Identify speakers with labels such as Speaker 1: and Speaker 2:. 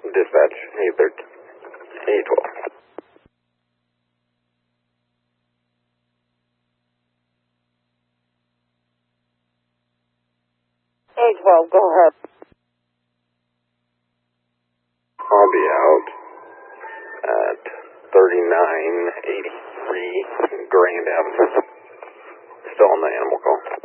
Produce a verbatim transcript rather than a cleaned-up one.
Speaker 1: Dispatch, A thirteen, A twelve.
Speaker 2: A twelve, go ahead.
Speaker 1: I'll be out at thirty-nine eighty-three Grand Avenue. Still on the animal call.